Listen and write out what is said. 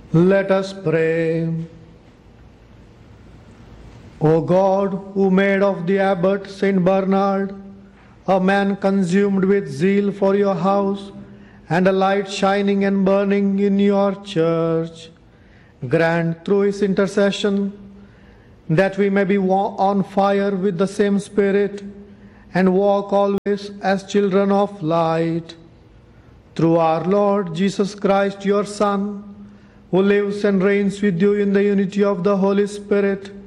Let us pray. O God, who made of the abbot Saint Bernard a man consumed with zeal for your house and a light shining and burning in your church, grant through his intercession that we may be on fire with the same Spirit and walk always as children of light. Through our Lord Jesus Christ, your Son, who lives and reigns with you in the unity of the Holy Spirit,